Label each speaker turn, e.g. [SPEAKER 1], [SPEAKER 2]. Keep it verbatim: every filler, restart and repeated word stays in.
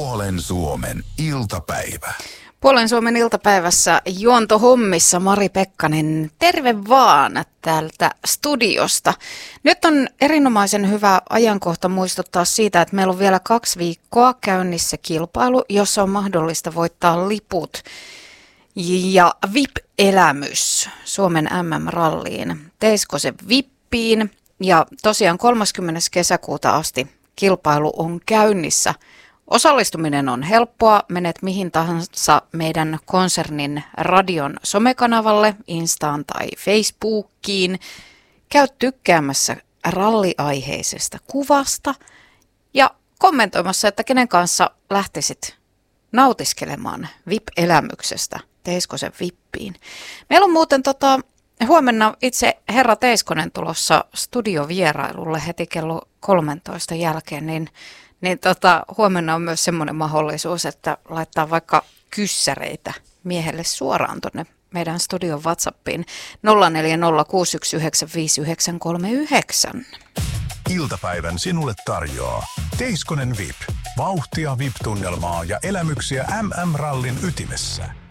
[SPEAKER 1] Puolen Suomen iltapäivä.
[SPEAKER 2] Puolen Suomen iltapäivässä juontohommissa Mari Pekkanen. Terve vaan täältä studiosta. Nyt on erinomaisen hyvä ajankohta muistuttaa siitä, että meillä on vielä kaksi viikkoa käynnissä kilpailu, jossa on mahdollista voittaa liput ja V I P-elämys Suomen M M-ralliin. Teisko se vippiin? Ja tosiaan kolmaskymmenes kesäkuuta asti kilpailu on käynnissä. Osallistuminen on helppoa, menet mihin tahansa meidän konsernin radion somekanavalle, Instaan tai Facebookiin. Käy tykkäämässä ralliaiheisesta kuvasta ja kommentoimassa, että kenen kanssa lähtisit nautiskelemaan V I P-elämyksestä. Teisko sen vippiin? Meillä on muuten tota, huomenna itse herra Teiskonen tulossa studiovierailulle heti kello kolmentoista jälkeen, niin Niin tota, huomenna on myös semmoinen mahdollisuus, että laittaa vaikka kyssäreitä miehelle suoraan tuonne meidän studion WhatsAppiin nolla neljä nolla kuusi yksi yhdeksän viisi yhdeksän kolme yhdeksän.
[SPEAKER 1] Iltapäivän sinulle tarjoaa Teiskonen V I P. Vauhtia V I P-tunnelmaa ja elämyksiä M M-rallin ytimessä.